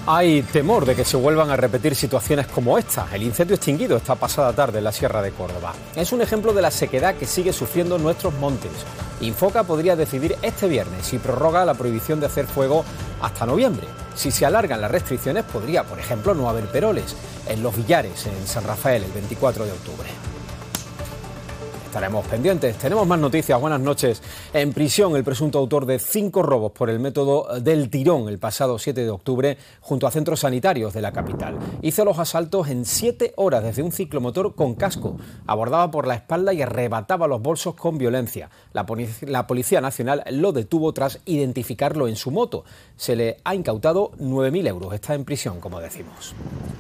Hay temor de que se vuelvan a repetir situaciones como esta. El incendio extinguido esta pasada tarde en la Sierra de Córdoba. Es un ejemplo de la sequedad que sigue sufriendo nuestros montes. Infoca podría decidir este viernes si prorroga la prohibición de hacer fuego hasta noviembre. Si se alargan las restricciones, podría, por ejemplo, no haber peroles en Los Villares, en San Rafael, el 24 de octubre. Estaremos pendientes. Tenemos más noticias. Buenas noches. En prisión, el presunto autor de 5 robos por el método del tirón el pasado 7 de octubre junto a centros sanitarios de la capital. Hizo los asaltos en 7 horas desde un ciclomotor con casco. Abordaba por la espalda y arrebataba los bolsos con violencia. La Policía Nacional lo detuvo tras identificarlo en su moto. Se le ha incautado 9.000 euros. Está en prisión, como decimos.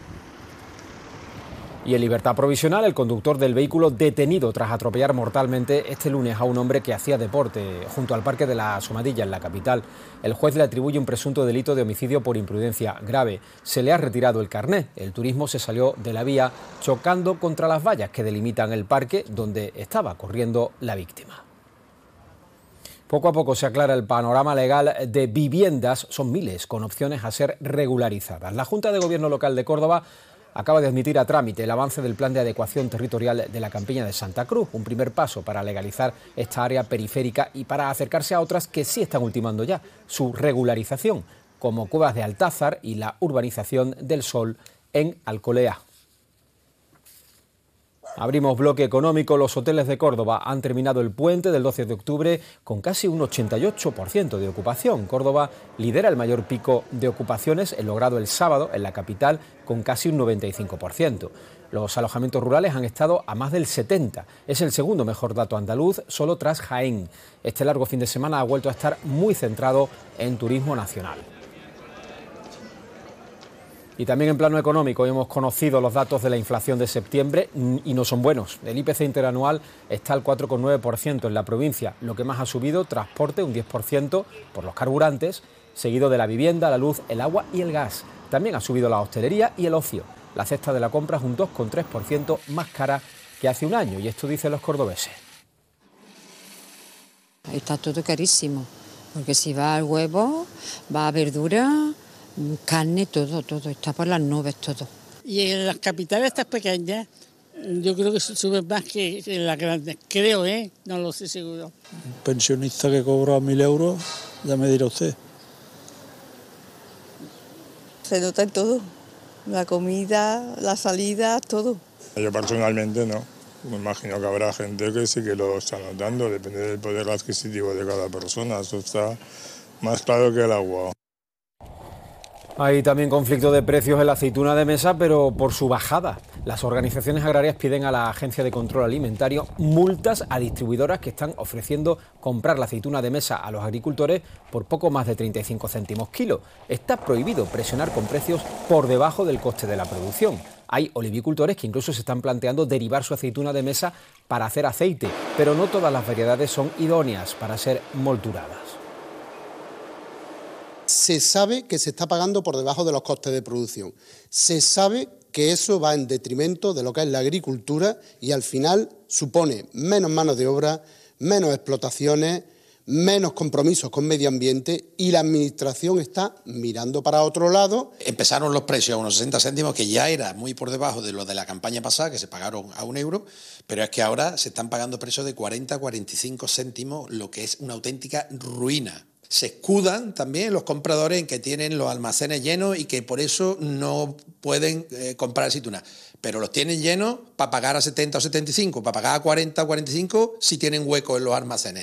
Y en libertad provisional, el conductor del vehículo detenido tras atropellar mortalmente este lunes a un hombre que hacía deporte junto al Parque de la Somadilla, en la capital. El juez le atribuye un presunto delito de homicidio por imprudencia grave. Se le ha retirado el carné. El turismo se salió de la vía chocando contra las vallas que delimitan el parque donde estaba corriendo la víctima. Poco a poco se aclara el panorama legal de viviendas, son miles, con opciones a ser regularizadas. La Junta de Gobierno Local de Córdoba acaba de admitir a trámite el avance del plan de adecuación territorial de la Campiña de Santa Cruz, un primer paso para legalizar esta área periférica y para acercarse a otras que sí están ultimando ya su regularización, como Cuevas de Altázar y la urbanización del Sol en Alcolea. Abrimos bloque económico. Los hoteles de Córdoba han terminado el puente del 12 de octubre con casi un 88% de ocupación. Córdoba lidera el mayor pico de ocupaciones, el logrado el sábado en la capital, con casi un 95%. Los alojamientos rurales han estado a más del 70%. Es el segundo mejor dato andaluz, solo tras Jaén. Este largo fin de semana ha vuelto a estar muy centrado en turismo nacional. Y también en plano económico hemos conocido los datos de la inflación de septiembre y no son buenos. El IPC interanual está al 4,9% en la provincia. Lo que más ha subido, transporte, un 10% por los carburantes, seguido de la vivienda, la luz, el agua y el gas. También ha subido la hostelería y el ocio. La cesta de la compra es un 2,3% más cara que hace un año, y esto dicen los cordobeses. Está todo carísimo, porque si va al huevo, va a verdura, carne, todo está por las nubes, todo. Y en las capitales estas pequeñas, yo creo que suben más que en las grandes, creo, no lo sé seguro. Un pensionista que cobra 1.000 euros, ya me dirá usted. Se nota en todo, la comida, la salida, todo. Yo personalmente no, me imagino que habrá gente que sí que lo está notando, depende del poder adquisitivo de cada persona, eso está más claro que el agua. Hay también conflicto de precios en la aceituna de mesa, pero por su bajada. Las organizaciones agrarias piden a la Agencia de Control Alimentario multas a distribuidoras que están ofreciendo comprar la aceituna de mesa a los agricultores por poco más de 35 céntimos kilo. Está prohibido presionar con precios por debajo del coste de la producción. Hay olivicultores que incluso se están planteando derivar su aceituna de mesa para hacer aceite, pero no todas las variedades son idóneas para ser molturadas. Se sabe que se está pagando por debajo de los costes de producción. Se sabe que eso va en detrimento de lo que es la agricultura y al final supone menos manos de obra, menos explotaciones, menos compromisos con medio ambiente y la administración está mirando para otro lado. Empezaron los precios a unos 60 céntimos, que ya era muy por debajo de lo de la campaña pasada, que se pagaron a 1 euro, pero es que ahora se están pagando precios de 40, 45 céntimos, lo que es una auténtica ruina. Se escudan también los compradores en que tienen los almacenes llenos y que por eso no pueden comprar aceituna. Pero los tienen llenos para pagar a 70 o 75, para pagar a 40 o 45 si tienen hueco en los almacenes.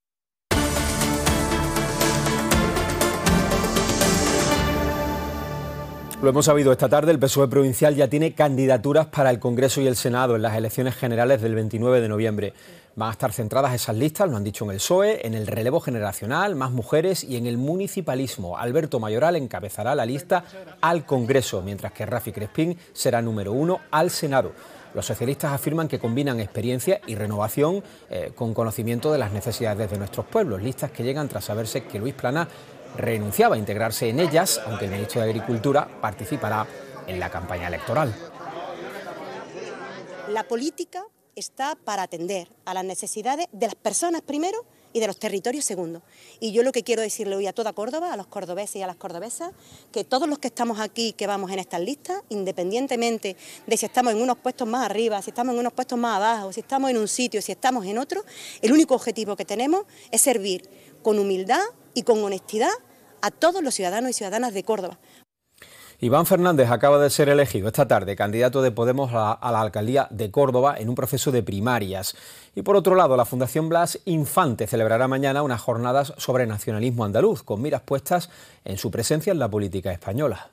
Lo hemos sabido esta tarde, el PSOE provincial ya tiene candidaturas para el Congreso y el Senado en las elecciones generales del 29 de noviembre. Van a estar centradas esas listas, lo han dicho en el PSOE, en el relevo generacional, más mujeres y en el municipalismo. Alberto Mayoral encabezará la lista al Congreso, mientras que Rafi Crespín será número 1 al Senado. Los socialistas afirman que combinan experiencia y renovación con conocimiento de las necesidades de nuestros pueblos, listas que llegan tras saberse que Luis Planas renunciaba a integrarse en ellas, aunque el ministro de Agricultura participará en la campaña electoral. La política está para atender a las necesidades de las personas primero y de los territorios segundo. Y yo lo que quiero decirle hoy a toda Córdoba, a los cordobeses y a las cordobesas, que todos los que estamos aquí, que vamos en estas listas, independientemente de si estamos en unos puestos más arriba, si estamos en unos puestos más abajo, si estamos en un sitio, si estamos en otro, el único objetivo que tenemos es servir con humildad y con honestidad a todos los ciudadanos y ciudadanas de Córdoba. Iván Fernández acaba de ser elegido esta tarde candidato de Podemos a la alcaldía de Córdoba en un proceso de primarias. Y por otro lado, la Fundación Blas Infante celebrará mañana unas jornadas sobre nacionalismo andaluz, con miras puestas en su presencia en la política española.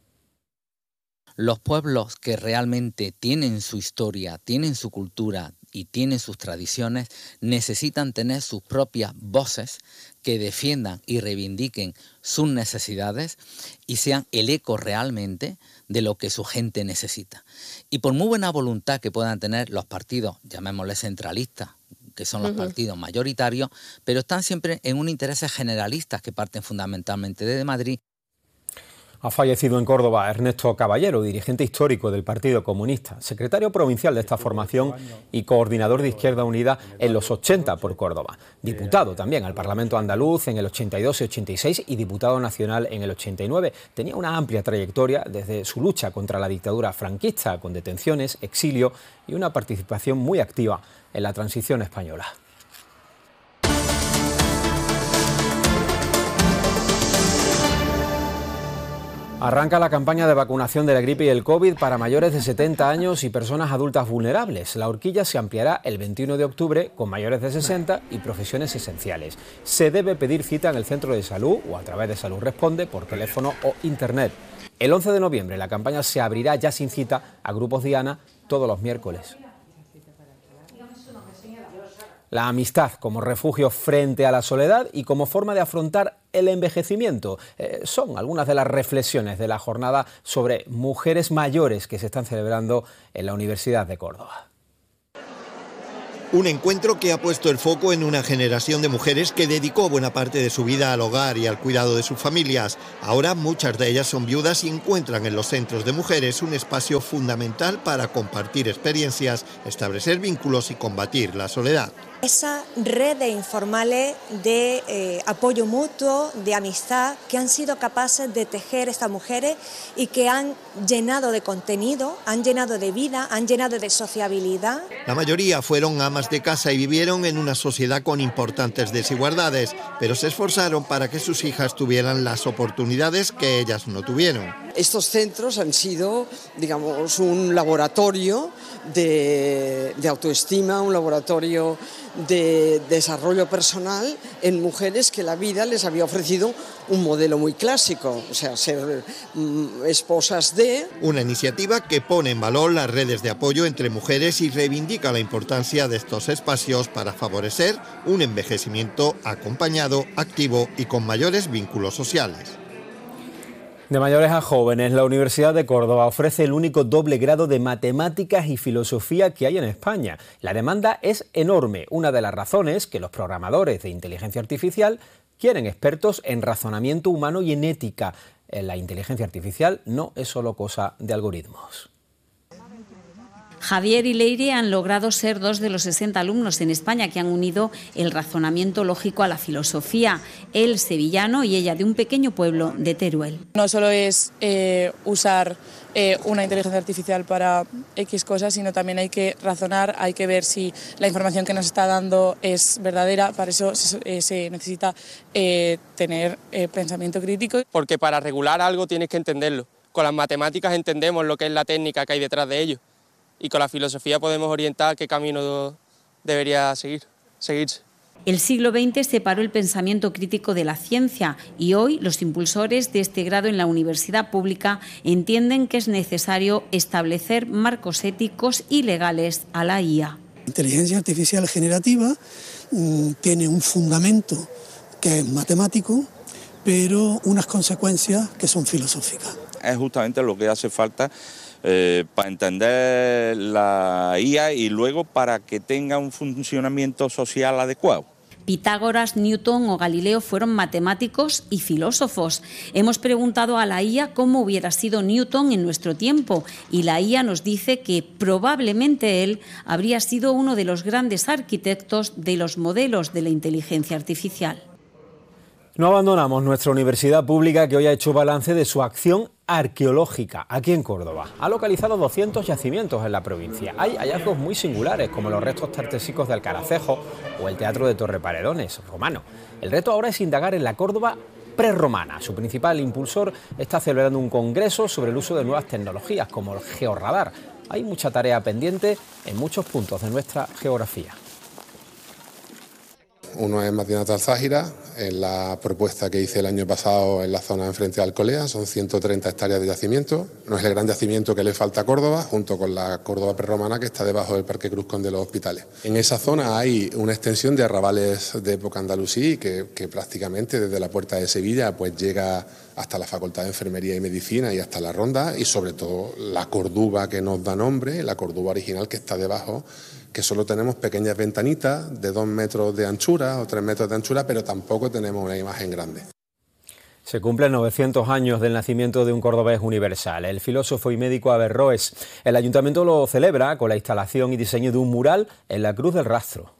Los pueblos que realmente tienen su historia, tienen su cultura y tienen sus tradiciones, necesitan tener sus propias voces que defiendan y reivindiquen sus necesidades y sean el eco realmente de lo que su gente necesita. Y por muy buena voluntad que puedan tener los partidos, llamémosles centralistas, que son los partidos mayoritarios, pero están siempre en un interés generalistas que parten fundamentalmente desde Madrid. Ha fallecido en Córdoba Ernesto Caballero, dirigente histórico del Partido Comunista, secretario provincial de esta formación y coordinador de Izquierda Unida en los 80 por Córdoba. Diputado también al Parlamento andaluz en el 82 y 86 y diputado nacional en el 89. Tenía una amplia trayectoria desde su lucha contra la dictadura franquista, con detenciones, exilio y una participación muy activa en la transición española. Arranca la campaña de vacunación de la gripe y el COVID para mayores de 70 años y personas adultas vulnerables. La horquilla se ampliará el 21 de octubre con mayores de 60 y profesiones esenciales. Se debe pedir cita en el centro de salud o a través de Salud Responde por teléfono o internet. El 11 de noviembre la campaña se abrirá ya sin cita a grupos diana todos los miércoles. La amistad como refugio frente a la soledad y como forma de afrontar el envejecimiento son algunas de las reflexiones de la jornada sobre mujeres mayores que se están celebrando en la Universidad de Córdoba. Un encuentro que ha puesto el foco en una generación de mujeres que dedicó buena parte de su vida al hogar y al cuidado de sus familias. Ahora muchas de ellas son viudas y encuentran en los centros de mujeres un espacio fundamental para compartir experiencias, establecer vínculos y combatir la soledad. Esa red de informales de apoyo mutuo, de amistad, que han sido capaces de tejer estas mujeres y que han llenado de contenido, han llenado de vida, han llenado de sociabilidad. La mayoría fueron amas de casa y vivieron en una sociedad con importantes desigualdades, pero se esforzaron para que sus hijas tuvieran las oportunidades que ellas no tuvieron. Estos centros han sido, digamos, un laboratorio de autoestima, un laboratorio de desarrollo personal en mujeres que la vida les había ofrecido un modelo muy clásico, o sea, ser esposas de... Una iniciativa que pone en valor las redes de apoyo entre mujeres y reivindica la importancia de estos espacios para favorecer un envejecimiento acompañado, activo y con mayores vínculos sociales. De mayores a jóvenes, la Universidad de Córdoba ofrece el único doble grado de Matemáticas y Filosofía que hay en España. La demanda es enorme, una de las razones que los programadores de inteligencia artificial quieren expertos en razonamiento humano y en ética. La inteligencia artificial no es solo cosa de algoritmos. Javier y Leire han logrado ser 2 de los 60 alumnos en España que han unido el razonamiento lógico a la filosofía. Él, sevillano, y ella de un pequeño pueblo de Teruel. No solo es usar una inteligencia artificial para X cosas, sino también hay que razonar, hay que ver si la información que nos está dando es verdadera. Para eso se necesita tener pensamiento crítico. Porque para regular algo tienes que entenderlo. Con las matemáticas entendemos lo que es la técnica que hay detrás de ello. Y con la filosofía podemos orientar qué camino debería seguirse. El siglo XX separó el pensamiento crítico de la ciencia y hoy los impulsores de este grado en la universidad pública entienden que es necesario establecer marcos éticos y legales a la IA. La inteligencia artificial generativa tiene un fundamento que es matemático, pero unas consecuencias que son filosóficas. Es justamente lo que hace falta para entender la IA y luego para que tenga un funcionamiento social adecuado. Pitágoras, Newton o Galileo fueron matemáticos y filósofos. Hemos preguntado a la IA cómo hubiera sido Newton en nuestro tiempo y la IA nos dice que probablemente él habría sido uno de los grandes arquitectos de los modelos de la inteligencia artificial. No abandonamos nuestra universidad pública, que hoy ha hecho balance de su acción arqueológica aquí en Córdoba. Ha localizado 200 yacimientos en la provincia. Hay hallazgos muy singulares, como los restos tartesicos de Alcaracejo o el Teatro de Torreparedones, romano. El reto ahora es indagar en la Córdoba prerromana. Su principal impulsor está celebrando un congreso sobre el uso de nuevas tecnologías, como el georradar. Hay mucha tarea pendiente en muchos puntos de nuestra geografía. Uno es Matinata Alzágira, en la propuesta que hice el año pasado en la zona enfrente de Alcolea, son 130 hectáreas de yacimiento. No es el gran yacimiento que le falta a Córdoba, junto con la Córdoba prerromana que está debajo del Parque Cruz Conde de los Hospitales. En esa zona hay una extensión de arrabales de época andalusí que prácticamente desde la Puerta de Sevilla pues llega hasta la Facultad de Enfermería y Medicina y hasta la Ronda, y sobre todo la Corduba que nos da nombre, la Corduba original que está debajo, que solo tenemos pequeñas ventanitas de 2 metros de anchura o 3 metros de anchura, pero tampoco tenemos una imagen grande. Se cumplen 900 años del nacimiento de un cordobés universal, el filósofo y médico Averroes. El ayuntamiento lo celebra con la instalación y diseño de un mural en la Cruz del Rastro.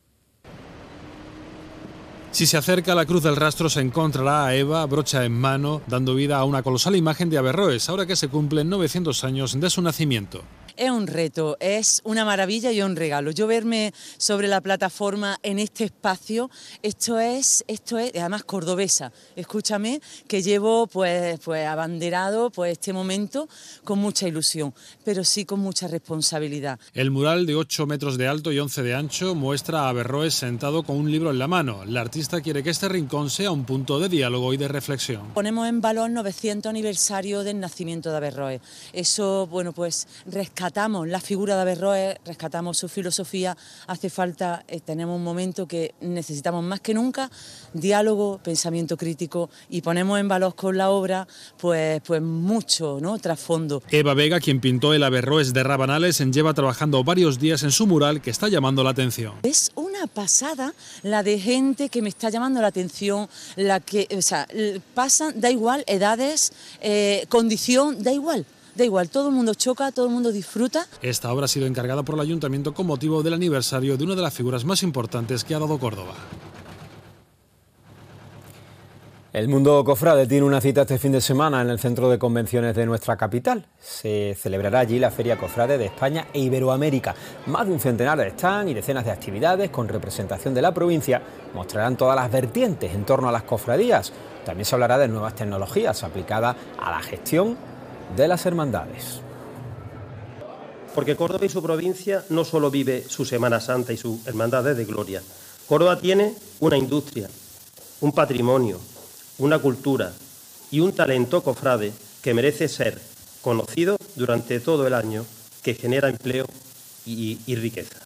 Si se acerca a la Cruz del Rastro se encontrará a Eva, brocha en mano, dando vida a una colosal imagen de Averroes, ahora que se cumplen 900 años de su nacimiento. Es un reto, es una maravilla y un regalo. Yo verme sobre la plataforma en este espacio, esto es además cordobesa. Escúchame, que llevo pues abanderado este momento con mucha ilusión, pero sí con mucha responsabilidad. El mural de 8 metros de alto y 11 de ancho muestra a Averroes sentado con un libro en la mano. La artista quiere que este rincón sea un punto de diálogo y de reflexión. Ponemos en valor 900 aniversario del nacimiento de Averroes. Eso, bueno, pues rescatamos la figura de Averroes, rescatamos su filosofía. Hace falta, tenemos un momento que necesitamos más que nunca diálogo, pensamiento crítico, y ponemos en valor con la obra pues mucho, ¿no?, trasfondo. Eva Vega, quien pintó el Averroes de Rabanales, lleva trabajando varios días en su mural, que está llamando la atención. Es una pasada la de gente que me está llamando la atención, la que, pasan, da igual, edades, condición, da igual, todo el mundo choca, todo el mundo disfruta. Esta obra ha sido encargada por el Ayuntamiento con motivo del aniversario de una de las figuras más importantes que ha dado Córdoba. El mundo cofrade tiene una cita este fin de semana en el centro de convenciones de nuestra capital. Se celebrará allí la Feria Cofrade de España e Iberoamérica. Más de un centenar de stands y decenas de actividades con representación de la provincia mostrarán todas las vertientes en torno a las cofradías. También se hablará de nuevas tecnologías aplicadas a la gestión de las hermandades. Porque Córdoba y su provincia no solo vive su Semana Santa y sus hermandades de gloria. Córdoba tiene una industria, un patrimonio, una cultura y un talento cofrade que merece ser conocido durante todo el año, que genera empleo y riqueza.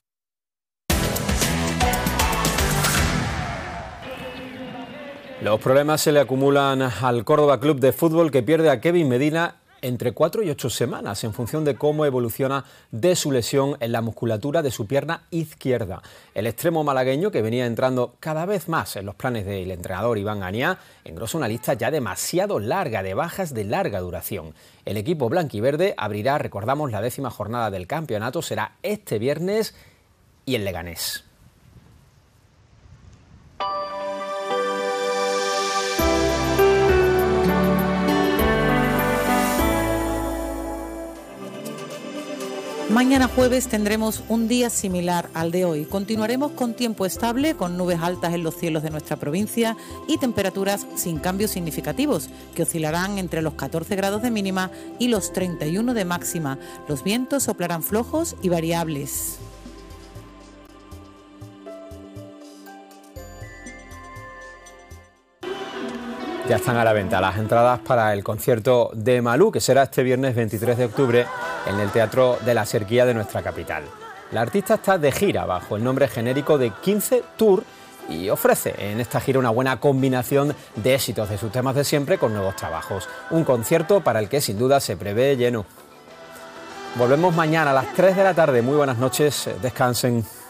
Los problemas se le acumulan al Córdoba Club de Fútbol, que pierde a Kevin Medina entre 4 y 8 semanas, en función de cómo evoluciona de su lesión en la musculatura de su pierna izquierda. El extremo malagueño, que venía entrando cada vez más en los planes del entrenador Iván Aniá, engrosa una lista ya demasiado larga de bajas de larga duración. El equipo blanquiverde abrirá, recordamos, la 10ª jornada del campeonato, será este viernes, y en Leganés. Mañana jueves tendremos un día similar al de hoy. Continuaremos con tiempo estable, con nubes altas en los cielos de nuestra provincia y temperaturas sin cambios significativos, que oscilarán entre los 14 grados de mínima y los 31 de máxima. Los vientos soplarán flojos y variables. Ya están a la venta las entradas para el concierto de Malú, que será este viernes 23 de octubre en el Teatro de la Serquía de nuestra capital. La artista está de gira bajo el nombre genérico de 15 Tour y ofrece en esta gira una buena combinación de éxitos de sus temas de siempre con nuevos trabajos. Un concierto para el que sin duda se prevé lleno. Volvemos mañana a las 3 de la tarde. Muy buenas noches, descansen.